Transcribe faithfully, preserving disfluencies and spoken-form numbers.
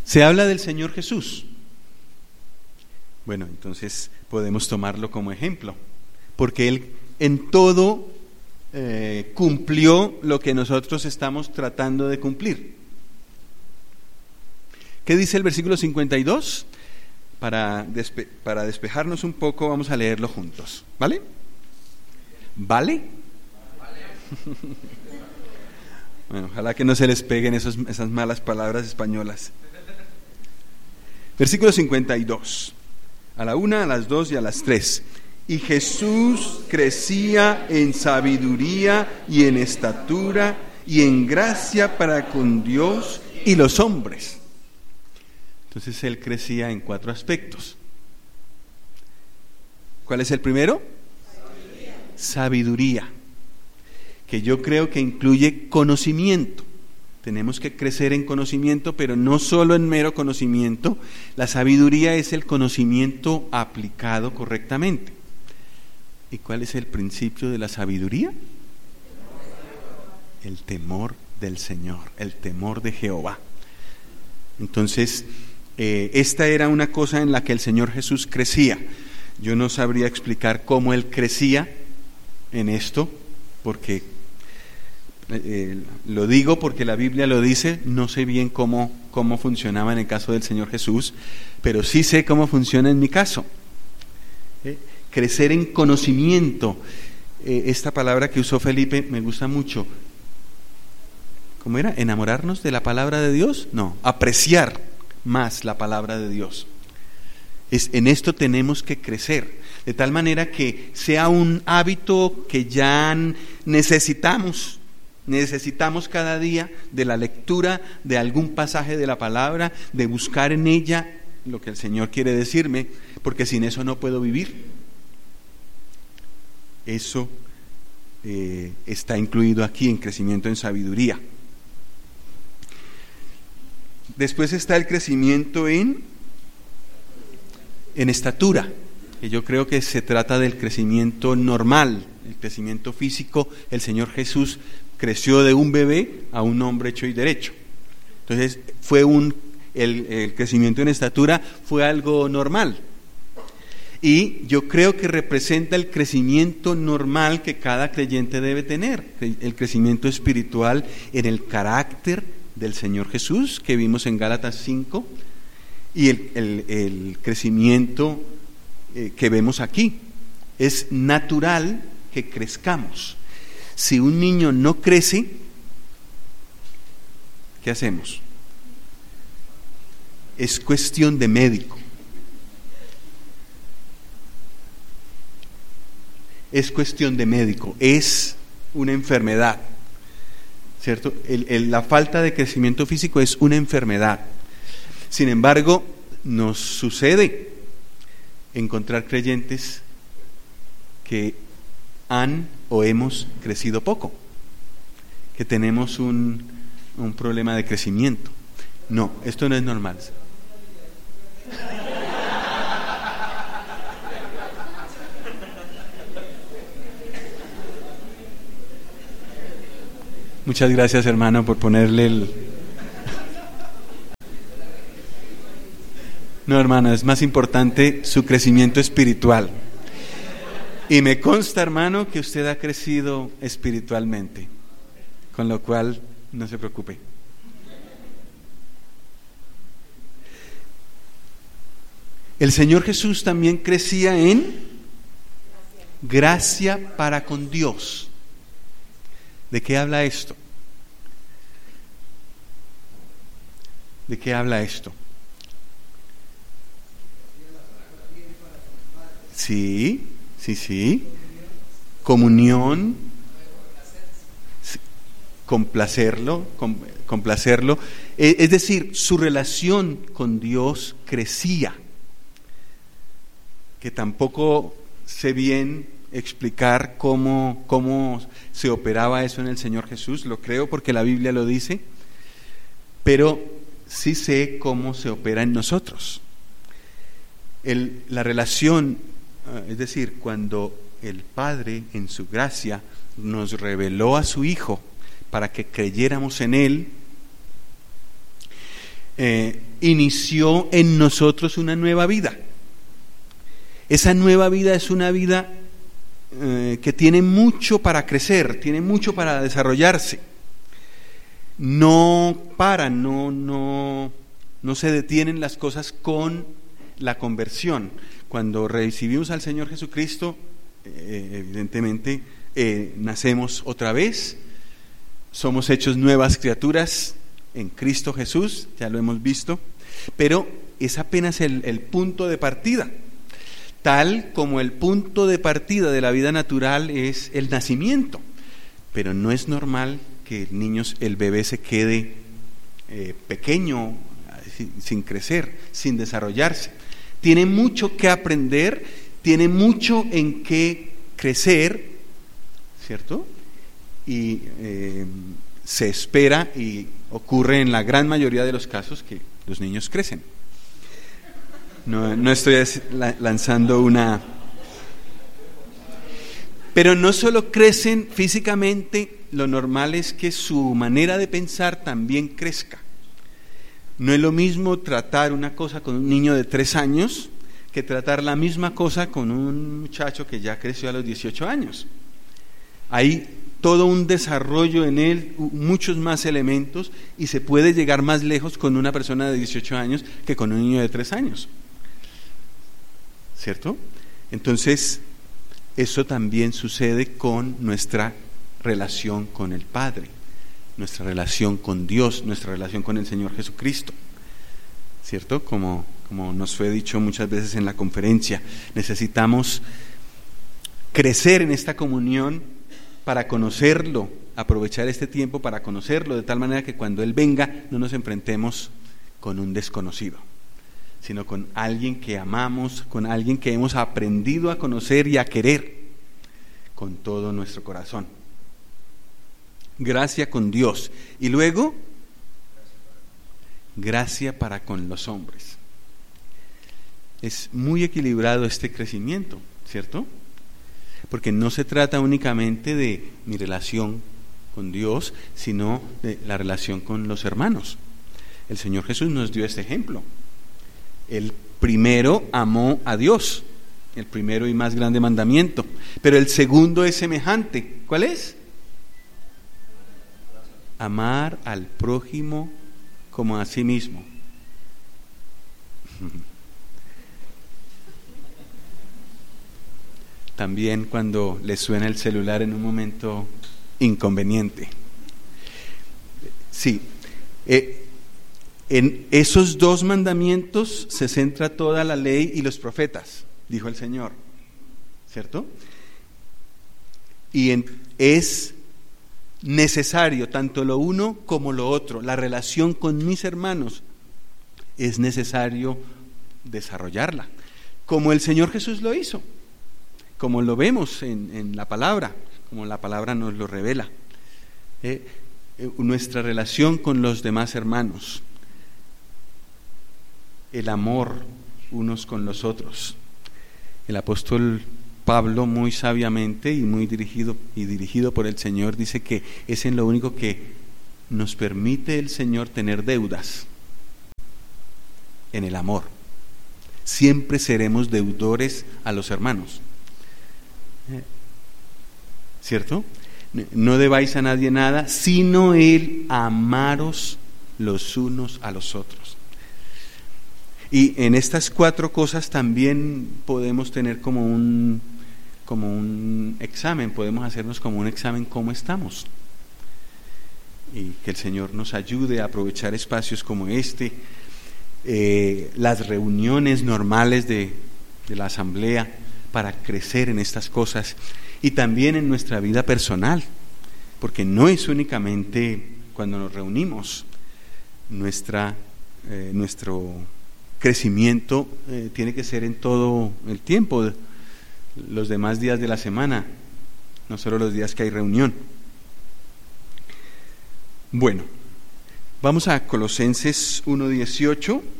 Se habla del Señor Jesús. Bueno, entonces podemos tomarlo como ejemplo, porque Él en todo eh, cumplió lo que nosotros estamos tratando de cumplir. ¿Qué dice el versículo cincuenta y dos? Para, despe- para despejarnos un poco, vamos a leerlo juntos. ¿Vale? ¿Vale? Vale. Bueno, ojalá que no se les peguen esos, esas malas palabras españolas. Versículo cincuenta y dos. A la una, a las dos y a las tres. Y Jesús crecía en sabiduría y en estatura y en gracia para con Dios y los hombres. Entonces Él crecía en cuatro aspectos. ¿Cuál es el primero? Sabiduría. Sabiduría, que yo creo que incluye conocimiento. Tenemos que crecer en conocimiento, pero no solo en mero conocimiento. La sabiduría es el conocimiento aplicado correctamente. ¿Y cuál es el principio de la sabiduría? El temor del Señor, el temor de Jehová. Entonces, eh, esta era una cosa en la que el Señor Jesús crecía. Yo no sabría explicar cómo Él crecía en esto, porque eh, lo digo porque la Biblia lo dice. No sé bien cómo, cómo funcionaba en el caso del Señor Jesús, pero sí sé cómo funciona en mi caso. ¿Eh? Crecer en conocimiento. Eh, esta palabra que usó Felipe me gusta mucho. ¿Cómo era? ¿Enamorarnos de la palabra de Dios? No, apreciar más la palabra de Dios. Es, en esto tenemos que crecer, de tal manera que sea un hábito que ya necesitamos, necesitamos cada día de la lectura de algún pasaje de la palabra, de buscar en ella lo que el Señor quiere decirme, porque sin eso no puedo vivir. Eso eh, está incluido aquí en crecimiento en sabiduría. Después está el crecimiento en, en estatura, que yo creo que se trata del crecimiento normal, el crecimiento físico. El Señor Jesús creció de un bebé a un hombre hecho y derecho. Entonces, fue un, el, el crecimiento en estatura fue algo normal. Y yo creo que representa el crecimiento normal que cada creyente debe tener, el crecimiento espiritual en el carácter del Señor Jesús, que vimos en Gálatas cinco, y el, el, el crecimiento eh, que vemos aquí. Es natural que crezcamos. Si un niño no crece, ¿qué hacemos? Es cuestión de médico. Es cuestión de médico, es una enfermedad. ¿Cierto? El, el, la falta de crecimiento físico es una enfermedad. Sin embargo, nos sucede encontrar creyentes que han o hemos crecido poco, que tenemos un, un problema de crecimiento. No, esto no es normal. Muchas gracias, hermano, por ponerle el... No, hermano, es más importante su crecimiento espiritual. Y me consta, hermano, que usted ha crecido espiritualmente, con lo cual no se preocupe. El Señor Jesús también crecía en gracia para con Dios. ¿De qué habla esto? ¿De qué habla esto? Sí, sí, sí. Comunión, complacerlo, complacerlo. Es decir, su relación con Dios crecía. Que tampoco sé bien explicar cómo, cómo se operaba eso en el Señor Jesús. Lo creo porque la Biblia lo dice, pero sí sé cómo se opera en nosotros. El, la relación, es decir, cuando el Padre en su gracia nos reveló a su Hijo para que creyéramos en Él, eh, inició en nosotros una nueva vida. Esa nueva vida es una vida eh, que tiene mucho para crecer, tiene mucho para desarrollarse. No paran, no, no, no se detienen las cosas con la conversión. Cuando recibimos al Señor Jesucristo, eh, evidentemente eh, nacemos otra vez, somos hechos nuevas criaturas en Cristo Jesús, ya lo hemos visto, pero es apenas el, el punto de partida. Tal como el punto de partida de la vida natural es el nacimiento, pero no es normal que el niño, el bebé se quede eh, pequeño, sin, sin crecer, sin desarrollarse. Tiene mucho que aprender, tiene mucho en qué crecer, ¿cierto? Y eh, se espera, y ocurre en la gran mayoría de los casos, que los niños crecen. No, no estoy lanzando una... Pero no solo crecen físicamente, lo normal es que su manera de pensar también crezca. No es lo mismo tratar una cosa con un niño de tres años que tratar la misma cosa con un muchacho que ya creció a los dieciocho años. Hay todo un desarrollo en él, muchos más elementos, y se puede llegar más lejos con una persona de dieciocho años que con un niño de tres años. ¿Cierto? Entonces, eso también sucede con nuestra relación con el Padre, nuestra relación con Dios, nuestra relación con el Señor Jesucristo. ¿Cierto? Como, como nos fue dicho muchas veces en la conferencia, necesitamos crecer en esta comunión para conocerlo, aprovechar este tiempo para conocerlo, de tal manera que cuando Él venga no nos enfrentemos con un desconocido, sino con alguien que amamos, con alguien que hemos aprendido a conocer y a querer con todo nuestro corazón. Gracia con Dios. Y luego, gracia para con los hombres. Es muy equilibrado este crecimiento, ¿cierto? Porque no se trata únicamente de mi relación con Dios, sino de la relación con los hermanos. El Señor Jesús nos dio este ejemplo. El primero amó a Dios, el primero y más grande mandamiento, pero el segundo es semejante. ¿Cuál es? Amar al prójimo como a sí mismo. También cuando le suena el celular en un momento inconveniente. Sí, eh, en esos dos mandamientos se centra toda la ley y los profetas, dijo el Señor, ¿cierto? Y en, es necesario tanto lo uno como lo otro. La relación con mis hermanos es necesario desarrollarla, como el Señor Jesús lo hizo, como lo vemos en, en la palabra, como la palabra nos lo revela. Eh, eh, nuestra relación con los demás hermanos, el amor unos con los otros. El apóstol Pablo, muy sabiamente y muy dirigido y dirigido por el Señor, dice que es en lo único que nos permite el Señor tener deudas, en el amor. Siempre seremos deudores a los hermanos, ¿cierto? No debáis a nadie nada, sino el amaros los unos a los otros. Y en estas cuatro cosas también podemos tener como un, como un examen, podemos hacernos como un examen cómo estamos. Y que el Señor nos ayude a aprovechar espacios como este, eh, las reuniones normales de, de la asamblea, para crecer en estas cosas, y también en nuestra vida personal, porque no es únicamente cuando nos reunimos. Nuestra, eh, nuestro crecimiento eh, tiene que ser en todo el tiempo, los demás días de la semana, no solo los días que hay reunión. Bueno, vamos a Colosenses uno dieciocho.